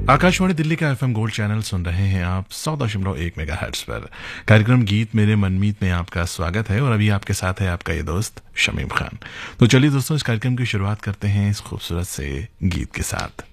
आकाशवाणी दिल्ली का FM gold channel सुन रहे हैं आप 100.1 मेगाहर्ट्ज पर। कार्यक्रम गीत मेरे मनमीत में आपका स्वागत है और अभी आपके साथ है आपका ये दोस्त शमीम खान। तो चलिए दोस्तों, इस कार्यक्रम की शुरुआत करते हैं इस खूबसूरत से गीत के साथ।